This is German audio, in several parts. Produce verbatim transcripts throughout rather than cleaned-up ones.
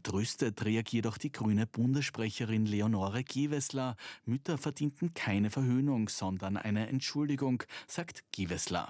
Entrüstet reagiert auch die grüne Bundessprecherin Leonore Gewessler. Mütter verdienten keine Verhöhnung, sondern eine Entschuldigung, sagt Gewessler.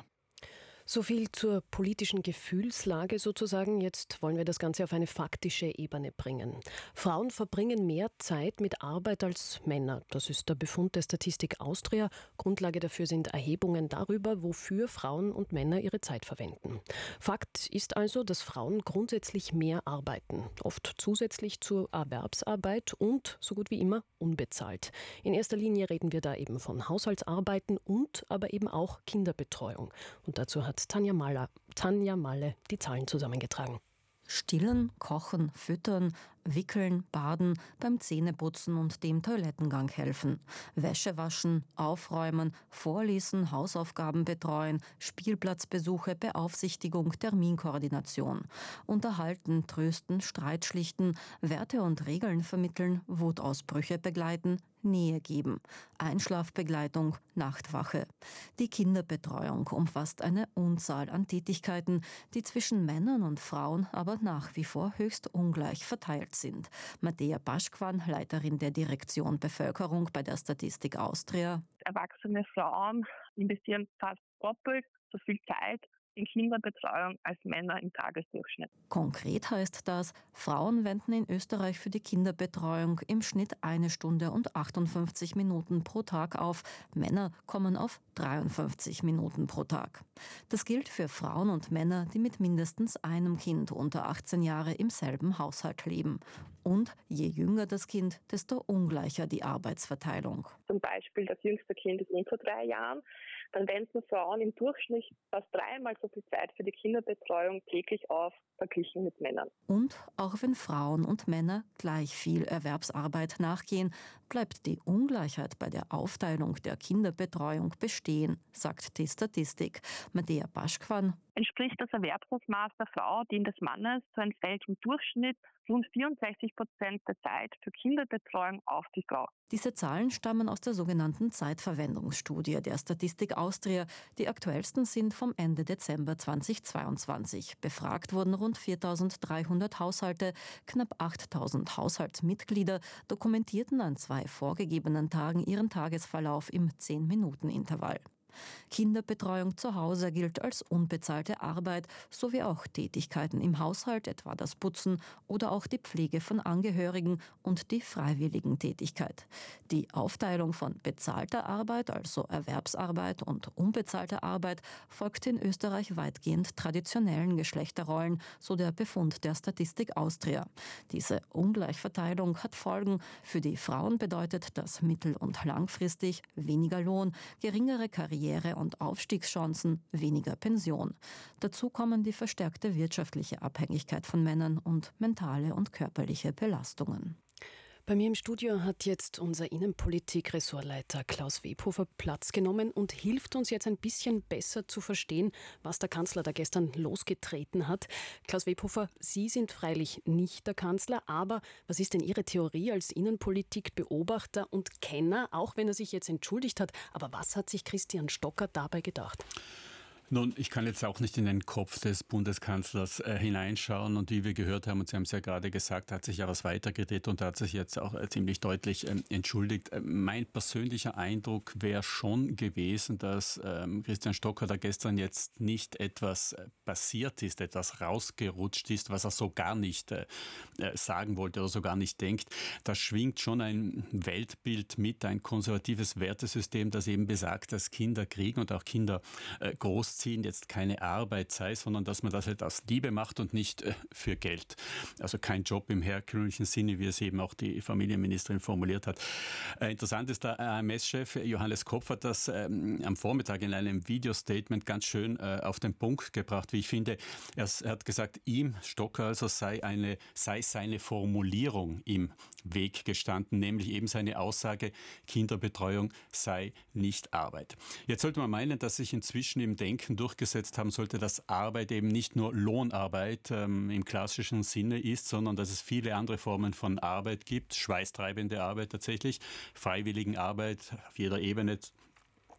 So viel zur politischen Gefühlslage sozusagen. Jetzt wollen wir das Ganze auf eine faktische Ebene bringen. Frauen verbringen mehr Zeit mit Arbeit als Männer. Das ist der Befund der Statistik Austria. Grundlage dafür sind Erhebungen darüber, wofür Frauen und Männer ihre Zeit verwenden. Fakt ist also, dass Frauen grundsätzlich mehr arbeiten. Oft zusätzlich zur Erwerbsarbeit und so gut wie immer unbezahlt. In erster Linie reden wir da eben von Haushaltsarbeiten und aber eben auch Kinderbetreuung. Und dazu hat Tanja Maller, Tanja Malle die Zahlen zusammengetragen. Stillen, kochen, füttern, wickeln, baden, beim Zähneputzen und dem Toilettengang helfen. Wäsche waschen, aufräumen, vorlesen, Hausaufgaben betreuen, Spielplatzbesuche, Beaufsichtigung, Terminkoordination. Unterhalten, trösten, Streit schlichten, Werte und Regeln vermitteln, Wutausbrüche begleiten, Nähe geben, Einschlafbegleitung, Nachtwache. Die Kinderbetreuung umfasst eine Unzahl an Tätigkeiten, die zwischen Männern und Frauen aber nach wie vor höchst ungleich verteilt sind. Mattea Paschquan, Leiterin der Direktion Bevölkerung bei der Statistik Austria. Erwachsene Frauen investieren fast doppelt so viel Zeit in Kinderbetreuung als Männer im Tagesdurchschnitt. Konkret heißt das, Frauen wenden in Österreich für die Kinderbetreuung im Schnitt eine Stunde und achtundfünfzig Minuten pro Tag auf. Männer kommen auf dreiundfünfzig Minuten pro Tag. Das gilt für Frauen und Männer, die mit mindestens einem Kind unter achtzehn Jahre im selben Haushalt leben. Und je jünger das Kind, desto ungleicher die Arbeitsverteilung. Zum Beispiel das jüngste Kind ist unter drei Jahren. Dann wenden Frauen im Durchschnitt fast dreimal so viel Zeit für die Kinderbetreuung täglich auf, verglichen mit Männern. Und auch wenn Frauen und Männer gleich viel Erwerbsarbeit nachgehen, bleibt die Ungleichheit bei der Aufteilung der Kinderbetreuung bestehen, sagt die Statistik. Mattea Paschquan. Entspricht das Erwerbsausmaß der Frau dem des Mannes, so entfällt im Durchschnitt rund vierundsechzig Prozent der Zeit für Kinderbetreuung auf die Frau. Diese Zahlen stammen aus der sogenannten Zeitverwendungsstudie der Statistik Austria. Die aktuellsten sind vom Ende Dezember zweitausendzweiundzwanzig. Befragt wurden rund viertausenddreihundert Haushalte, knapp achttausend Haushaltsmitglieder dokumentierten an zwei vorgegebenen Tagen ihren Tagesverlauf im zehn-Minuten-Intervall. Kinderbetreuung zu Hause gilt als unbezahlte Arbeit, sowie auch Tätigkeiten im Haushalt, etwa das Putzen oder auch die Pflege von Angehörigen und die Freiwilligentätigkeit. Die Aufteilung von bezahlter Arbeit, also Erwerbsarbeit, und unbezahlter Arbeit folgt in Österreich weitgehend traditionellen Geschlechterrollen, so der Befund der Statistik Austria. Diese Ungleichverteilung hat Folgen. Für die Frauen bedeutet das mittel- und langfristig weniger Lohn, geringere Karriere und Aufstiegschancen, weniger Pension. Dazu kommen die verstärkte wirtschaftliche Abhängigkeit von Männern und mentale und körperliche Belastungen. Bei mir im Studio hat jetzt unser Innenpolitik-Ressortleiter Klaus Webhofer Platz genommen und hilft uns jetzt ein bisschen besser zu verstehen, was der Kanzler da gestern losgetreten hat. Klaus Webhofer, Sie sind freilich nicht der Kanzler, aber was ist denn Ihre Theorie als Innenpolitik-Beobachter und Kenner, auch wenn er sich jetzt entschuldigt hat, aber was hat sich Christian Stocker dabei gedacht? Nun, ich kann jetzt auch nicht in den Kopf des Bundeskanzlers äh, hineinschauen und wie wir gehört haben, und Sie haben es ja gerade gesagt, hat sich ja was weitergedreht und hat sich jetzt auch äh, ziemlich deutlich ähm, entschuldigt. Äh, mein persönlicher Eindruck wäre schon gewesen, dass ähm, Christian Stocker da gestern jetzt nicht etwas äh, passiert ist, etwas rausgerutscht ist, was er so gar nicht äh, sagen wollte oder so gar nicht denkt. Da schwingt schon ein Weltbild mit, ein konservatives Wertesystem, das eben besagt, dass Kinder kriegen und auch Kinder äh, groß jetzt keine Arbeit sei, sondern dass man das halt aus Liebe macht und nicht äh, für Geld. Also kein Job im herkömmlichen Sinne, wie es eben auch die Familienministerin formuliert hat. Äh, interessant ist, der A M S-Chef Johannes Kopf hat das ähm, am Vormittag in einem Videostatement ganz schön äh, auf den Punkt gebracht, wie ich finde. Er, er hat gesagt, ihm, Stocker also, sei, eine, sei seine Formulierung im Weg gestanden, nämlich eben seine Aussage, Kinderbetreuung sei nicht Arbeit. Jetzt sollte man meinen, dass sich inzwischen im Denken durchgesetzt haben sollte, dass Arbeit eben nicht nur Lohnarbeit ähm, im klassischen Sinne ist, sondern dass es viele andere Formen von Arbeit gibt, schweißtreibende Arbeit tatsächlich, Freiwilligenarbeit auf jeder Ebene,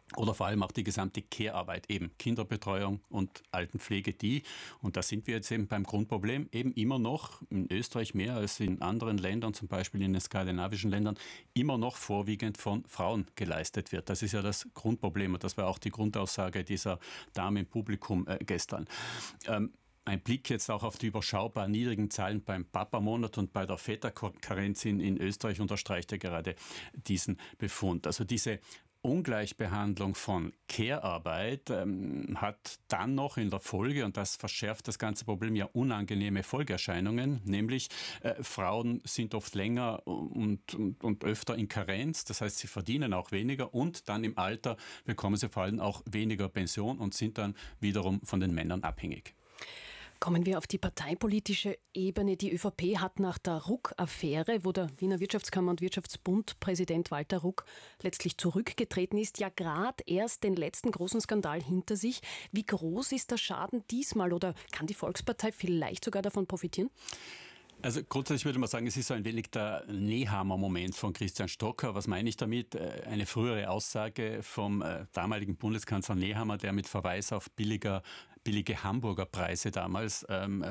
Oder vor allem auch die gesamte Care-Arbeit, eben Kinderbetreuung und Altenpflege, die, und da sind wir jetzt eben beim Grundproblem, eben immer noch in Österreich mehr als in anderen Ländern, zum Beispiel in den skandinavischen Ländern, immer noch vorwiegend von Frauen geleistet wird. Das ist ja das Grundproblem und das war auch die Grundaussage dieser Dame im Publikum äh, gestern. Ähm, Ein Blick jetzt auch auf die überschaubar niedrigen Zahlen beim Papamonat und bei der Väterkarenz in, in Österreich unterstreicht ja gerade diesen Befund. Also diese Ungleichbehandlung von Care-Arbeit ähm, hat dann noch in der Folge, und das verschärft das ganze Problem, ja unangenehme Folgeerscheinungen, nämlich äh, Frauen sind oft länger und, und, und öfter in Karenz, das heißt, sie verdienen auch weniger und dann im Alter bekommen sie vor allem auch weniger Pension und sind dann wiederum von den Männern abhängig. Kommen wir auf die parteipolitische Ebene. Die ÖVP hat nach der Ruck-Affäre, wo der Wiener Wirtschaftskammer- und Wirtschaftsbund-Präsident Walter Ruck letztlich zurückgetreten ist, ja gerade erst den letzten großen Skandal hinter sich. Wie groß ist der Schaden diesmal oder kann die Volkspartei vielleicht sogar davon profitieren? Also grundsätzlich würde man sagen, es ist so ein wenig der Nehammer-Moment von Christian Stocker. Was meine ich damit? Eine frühere Aussage vom damaligen Bundeskanzler Nehammer, der mit Verweis auf billiger billige Hamburger Preise damals, ähm,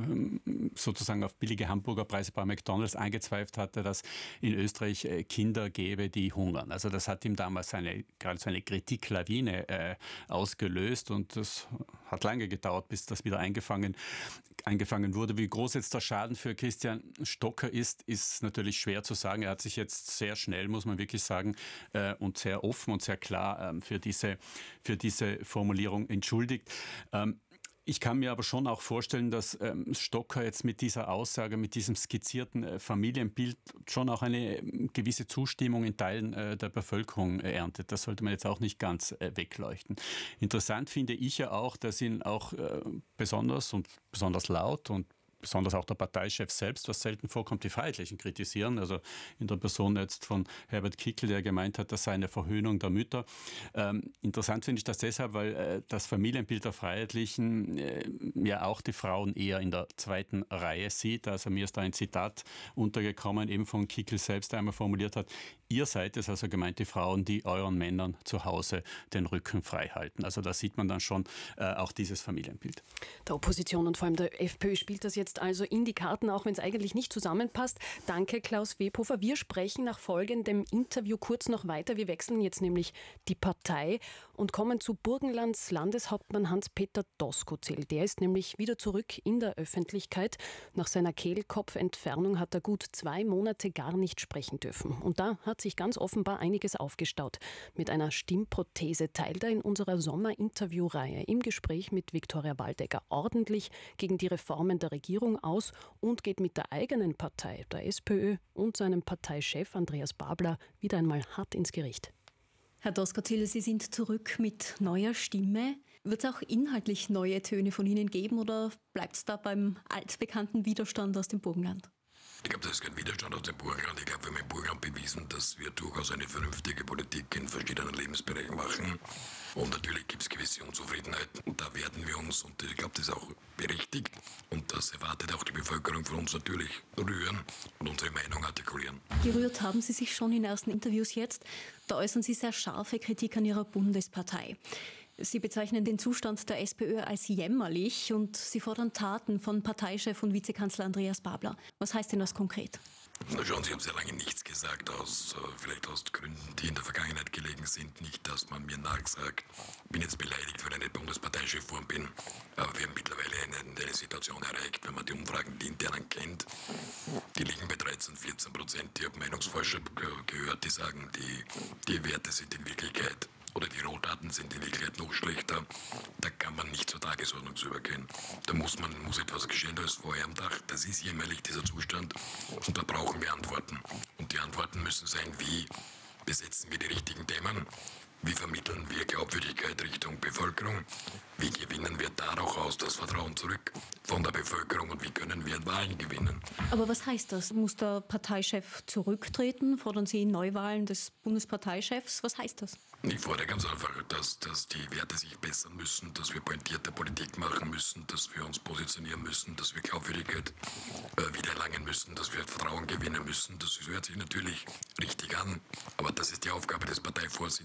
äh, sozusagen auf billige Hamburger Preise bei McDonalds angezweifelt hatte, dass in Österreich äh, Kinder gäbe, die hungern. Also das hat ihm damals eine, gerade so eine Kritiklawine äh, ausgelöst und das hat lange gedauert, bis das wieder eingefangen, eingefangen wurde. Wie groß jetzt der Schaden für Christian Stocker ist, ist natürlich schwer zu sagen. Er hat sich jetzt sehr schnell, muss man wirklich sagen, äh, und sehr offen und sehr klar äh, für diese, für diese Formulierung entschuldigt. Ähm, Ich kann mir aber schon auch vorstellen, dass ähm, Stocker jetzt mit dieser Aussage, mit diesem skizzierten äh, Familienbild schon auch eine äh, gewisse Zustimmung in Teilen äh, der Bevölkerung äh, erntet. Das sollte man jetzt auch nicht ganz äh, wegleuchten. Interessant finde ich ja auch, dass ihn auch äh, besonders und besonders laut und besonders auch der Parteichef selbst, was selten vorkommt, die Freiheitlichen kritisieren. Also in der Person jetzt von Herbert Kickl, der gemeint hat, das sei eine Verhöhnung der Mütter. Ähm, interessant finde ich das deshalb, weil äh, das Familienbild der Freiheitlichen äh, ja auch die Frauen eher in der zweiten Reihe sieht. Also mir ist da ein Zitat untergekommen, eben von Kickl selbst, der einmal formuliert hat: Ihr seid es, also gemeint die Frauen, die euren Männern zu Hause den Rücken frei halten. Also da sieht man dann schon äh, auch dieses Familienbild. Der Opposition und vor allem der FPÖ spielt das jetzt also in die Karten, auch wenn es eigentlich nicht zusammenpasst. Danke, Klaus Webhofer. Wir sprechen nach folgendem Interview kurz noch weiter. Wir wechseln jetzt nämlich die Partei und kommen zu Burgenlands Landeshauptmann Hans-Peter Doskozil. Der ist nämlich wieder zurück in der Öffentlichkeit. Nach seiner Kehlkopfentfernung hat er gut zwei Monate gar nicht sprechen dürfen. Und da hat sich ganz offenbar einiges aufgestaut. Mit einer Stimmprothese teilt er in unserer Sommerinterviewreihe im Gespräch mit Viktoria Waldecker ordentlich gegen die Reformen der Regierung aus und geht mit der eigenen Partei, der SPÖ, und seinem Parteichef Andreas Babler wieder einmal hart ins Gericht. Herr Doskozil, Sie sind zurück mit neuer Stimme. Wird es auch inhaltlich neue Töne von Ihnen geben oder bleibt es da beim altbekannten Widerstand aus dem Burgenland? Ich glaube, das ist kein Widerstand aus dem Burgenland. Ich glaube, wir haben im Burgenland bewiesen, dass wir durchaus eine vernünftige Politik in verschiedenen Lebensbereichen machen. Und natürlich gibt es gewisse Unzufriedenheit. Und da werden wir uns, und ich glaube, das ist auch berechtigt, und das erwartet auch die Bevölkerung von uns natürlich, rühren und unsere Meinung artikulieren. Gerührt haben Sie sich schon in ersten Interviews jetzt. Da äußern Sie sehr scharfe Kritik an Ihrer Bundespartei. Sie bezeichnen den Zustand der SPÖ als jämmerlich und Sie fordern Taten von Parteichef und Vizekanzler Andreas Babler. Was heißt denn das konkret? Na schauen Sie, ich habe sehr lange nichts gesagt, aus, äh, vielleicht aus Gründen, die in der Vergangenheit gelegen sind. Nicht, dass man mir nachsagt, ich bin jetzt beleidigt, weil ich nicht Bundesparteichef geworden bin. Aber wir haben mittlerweile eine, eine Situation erreicht, wenn man die Umfragen, die internen kennt, die liegen bei dreizehn, vierzehn Prozent. Ich habe Meinungsforscher gehört, die sagen, die, die Werte sind in Wirklichkeit, oder die Rohdaten sind in Wirklichkeit noch schlechter. Da kann man nicht zur Tagesordnung übergehen. Da muss man muss etwas geschehen, da ist Feuer am Dach. Das ist jämmerlich, dieser Zustand. Und da brauchen wir Antworten. Und die Antworten müssen sein, wie besetzen wir die richtigen Themen? Wie vermitteln wir Glaubwürdigkeit Richtung Bevölkerung? Wie gewinnen wir darauf aus das Vertrauen zurück von der Bevölkerung und wie können wir Wahlen gewinnen? Aber was heißt das? Muss der Parteichef zurücktreten? Fordern Sie Neuwahlen des Bundesparteichefs? Was heißt das? Ich fordere ganz einfach, dass, dass die Werte sich bessern müssen, dass wir pointierte Politik machen müssen, dass wir uns positionieren müssen, dass wir Glaubwürdigkeit äh, wiedererlangen müssen, dass wir Vertrauen gewinnen müssen. Das hört sich natürlich richtig an, aber das ist die Aufgabe des Parteivorsitzenden,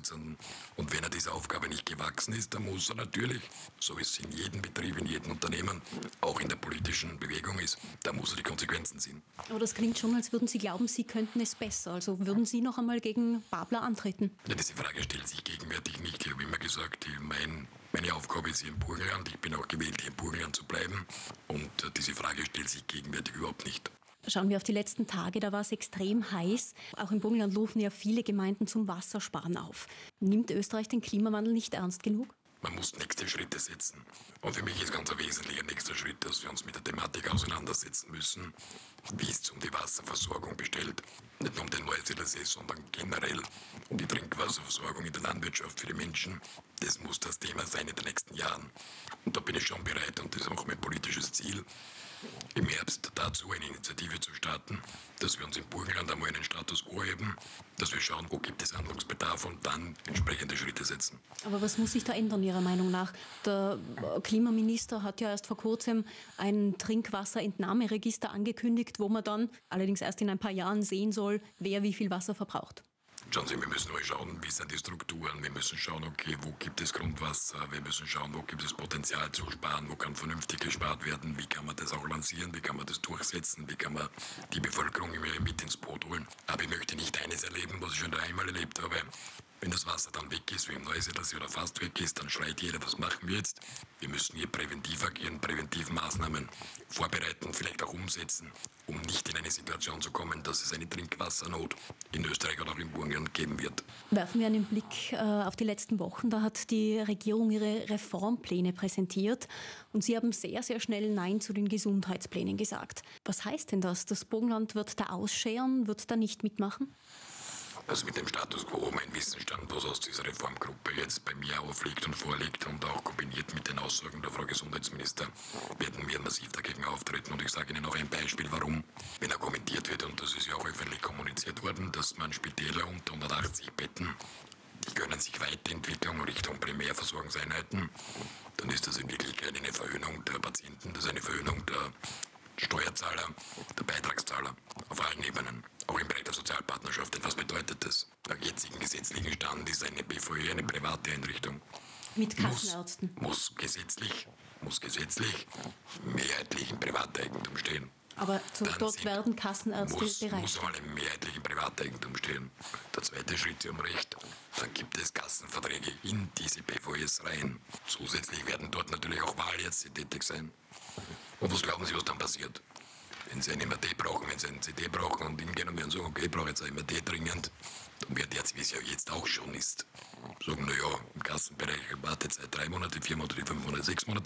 Und wenn er dieser Aufgabe nicht gewachsen ist, dann muss er natürlich, so wie es in jedem Betrieb, in jedem Unternehmen, auch in der politischen Bewegung ist, da muss er die Konsequenzen ziehen. Aber das klingt schon, als würden Sie glauben, Sie könnten es besser. Also würden Sie noch einmal gegen Babler antreten? Ja, diese Frage stellt sich gegenwärtig nicht. Ich habe immer gesagt, mein, meine Aufgabe ist hier im Burgenland. Ich bin auch gewählt, hier im Burgenland zu bleiben. Und diese Frage stellt sich gegenwärtig überhaupt nicht. Schauen wir auf die letzten Tage, da war es extrem heiß. Auch im Burgenland rufen ja viele Gemeinden zum Wassersparen auf. Nimmt Österreich den Klimawandel nicht ernst genug? Man muss nächste Schritte setzen. Und für mich ist ganz ein wesentlicher nächster Schritt, dass wir uns mit der Thematik auseinandersetzen müssen, wie es um die Wasserversorgung bestellt. Nicht nur um den Neusiedler See, sondern generell um die Trinkwasserversorgung in der Landwirtschaft für die Menschen. Das muss das Thema sein in den nächsten Jahren. Und da bin ich schon bereit, und das ist auch mein politisches Ziel, im Herbst dazu eine Initiative zu starten, dass wir uns im Burgenland einmal einen Status quo heben, dass wir schauen, wo gibt es Handlungsbedarf und dann entsprechende Schritte setzen. Aber was muss sich da ändern, Ihrer Meinung nach? Der Klimaminister hat ja erst vor kurzem ein Trinkwasserentnahmeregister angekündigt, wo man dann allerdings erst in ein paar Jahren sehen soll, wer wie viel Wasser verbraucht. Schauen Sie, wir müssen mal schauen, wie sind die Strukturen. Wir müssen schauen, okay, wo gibt es Grundwasser. Wir müssen schauen, wo gibt es Potenzial zu sparen, wo kann vernünftig gespart werden. Wie kann man das auch lancieren, wie kann man das durchsetzen, wie kann man die Bevölkerung immer mit ins Boot holen. Aber ich möchte nicht eines erleben, was ich schon dreimal erlebt habe. Wenn das Wasser dann weg ist, wie im Neusiedler See oder fast weg ist, dann schreit jeder, was machen wir jetzt? Wir müssen hier präventiv agieren, präventive Maßnahmen vorbereiten, vielleicht auch umsetzen, um nicht in eine Situation zu kommen, dass es eine Trinkwassernot in Österreich oder auch im Burgenland geben wird. Werfen wir einen Blick äh, auf die letzten Wochen. Da hat die Regierung ihre Reformpläne präsentiert und Sie haben sehr, sehr schnell Nein zu den Gesundheitsplänen gesagt. Was heißt denn das? Das Burgenland wird da ausscheren, wird da nicht mitmachen? Also mit dem Status quo, mein Wissensstand, was aus dieser Reformgruppe jetzt bei mir aufliegt und vorliegt und auch kombiniert mit den Aussagen der Frau Gesundheitsminister, werden wir massiv dagegen auftreten. Und ich sage Ihnen noch ein Beispiel, warum. Wenn er kommentiert wird, und das ist ja auch öffentlich kommuniziert worden, dass man Spitäler unter hundertachtzig Betten, die können sich weiterentwickeln Richtung Primärversorgungseinheiten, dann ist das in Wirklichkeit eine Verhöhnung der Patienten, das ist eine Verhöhnung der Steuerzahler, der Beitragszahler auf allen Ebenen, auch im Bereich der Sozialpartnerschaft. Denn was bedeutet das? Nach jetzigem gesetzlichen Stand ist eine B V E eine private Einrichtung. Mit Kassenärzten? Muss, muss gesetzlich, muss gesetzlich mehrheitlich im Privateigentum stehen. Aber zu, dort sind, werden Kassenärzte muss, bereit. Muss mal im mehrheitlichen Privateigentum stehen. Der zweite Schritt, Sie haben recht, dann gibt es Kassenverträge in diese B V Es rein. Zusätzlich werden dort natürlich auch Wahlärzte tätig sein. Und was glauben Sie, was dann passiert? Wenn Sie ein M R T brauchen, wenn Sie ein C D brauchen und hingehen und sagen, okay, ich brauche jetzt ein M R T dringend, dann wird jetzt, wie es ja jetzt auch schon ist, sagen, naja, im Kassenbereich Wartezeit drei Monate, vier Monate, fünf Monate, sechs Monate.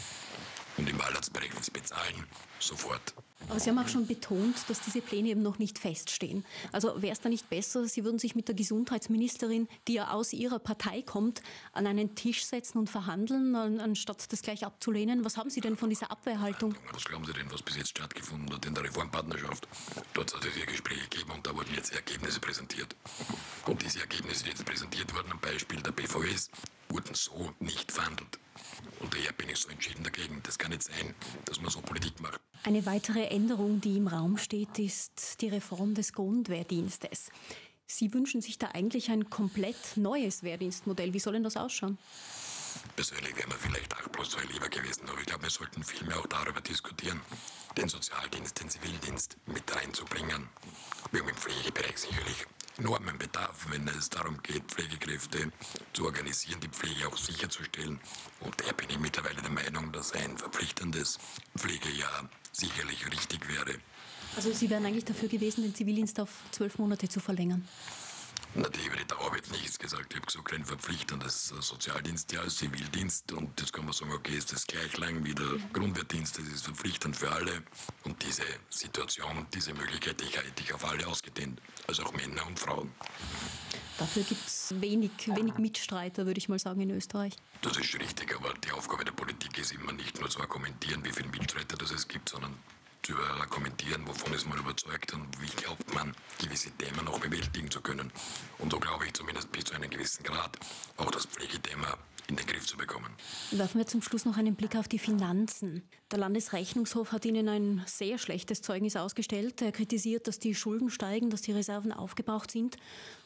Und im Wahlarztbereich, wenn Sie bezahlen, sofort. Aber Sie haben auch schon betont, dass diese Pläne eben noch nicht feststehen. Also wäre es da nicht besser, Sie würden sich mit der Gesundheitsministerin, die ja aus Ihrer Partei kommt, an einen Tisch setzen und verhandeln, anstatt das gleich abzulehnen? Was haben Sie denn von dieser Abwehrhaltung? Was glauben Sie denn, was bis jetzt stattgefunden hat in der Reformpartnerschaft? Dort hat es hier Gespräche gegeben und da wurden jetzt Ergebnisse präsentiert. Und diese Ergebnisse, die jetzt präsentiert wurden, am Beispiel der B V Es, wurden so nicht verhandelt. Und daher bin ich so entschieden dagegen. Das kann nicht sein, dass man so Politik macht. Eine weitere Änderung, die im Raum steht, ist die Reform des Grundwehrdienstes. Sie wünschen sich da eigentlich ein komplett neues Wehrdienstmodell. Wie soll denn das ausschauen? Persönlich wäre mir vielleicht acht plus zwei lieber gewesen, aber ich glaube, wir sollten vielmehr auch darüber diskutieren, den Sozialdienst, den Zivildienst mit reinzubringen. Wir haben im Pflegebereich sicherlich enormen Bedarf, wenn es darum geht, Pflegekräfte zu organisieren, die Pflege auch sicherzustellen. Und da bin ich mittlerweile der Meinung, dass ein verpflichtendes Pflegejahr sicherlich richtig wäre. Also Sie wären eigentlich dafür gewesen, den Zivildienst auf zwölf Monate zu verlängern? Natürlich, über die Dauer habe ich jetzt nichts gesagt. Ich habe gesagt, kein verpflichtendes Sozialdienstjahr als Zivildienst. Und jetzt kann man sagen, okay, ist das gleich lang wie der Grundwehrdienst, das ist verpflichtend für alle. Und diese Situation, diese Möglichkeit, die hätte ich auf alle ausgedehnt, also auch Männer und Frauen. Dafür gibt es wenig, wenig Mitstreiter, würde ich mal sagen, in Österreich. Das ist richtig, aber die Aufgabe der Politik ist immer nicht nur zu argumentieren, wie viele Mitstreiter das es gibt, sondern zu argumentieren, wovon ist man überzeugt und wie glaubt man, gewisse Themen noch bewältigen zu können. Und so glaube ich zumindest bis zu einem gewissen Grad auch das Pflegethema in den Griff zu bekommen. Werfen wir zum Schluss noch einen Blick auf die Finanzen. Der Landesrechnungshof hat Ihnen ein sehr schlechtes Zeugnis ausgestellt. Er kritisiert, dass die Schulden steigen, dass die Reserven aufgebraucht sind.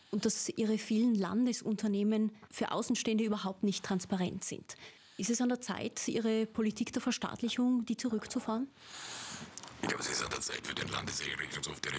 und dass Ihre vielen Landesunternehmen für Außenstehende überhaupt nicht transparent sind. Ist es an der Zeit, Ihre Politik der Verstaatlichung, die zurückzufahren? Ich glaube, es ist an der Zeit für den Landesrechnungshof, die